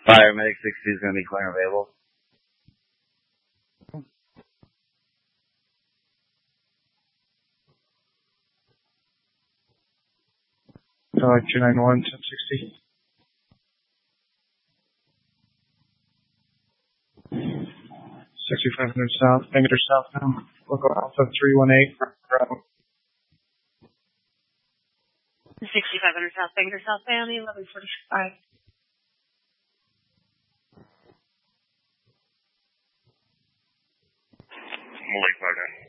Paramedic 60 is going to be clear and available. Like 291, 1060. 6500 south, Bangalore southbound. Local Alpha 318. 6500 south, Bangalore southbound, 1145. Lake 59.